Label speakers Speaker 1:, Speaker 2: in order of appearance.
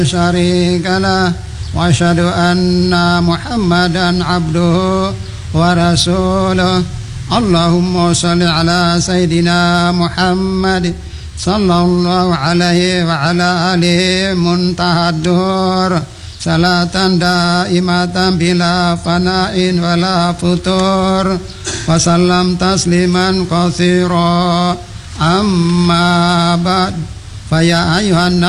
Speaker 1: شريك له وأشهد أن محمدا عبده ورسوله اللهم صل على سيدنا محمد صلى الله عليه وعلى آله منتهى الدهور صلاة دائمة بلا فناء ولا فتور وسلم تسليما كثيرا أما بعد فيا أيها الناس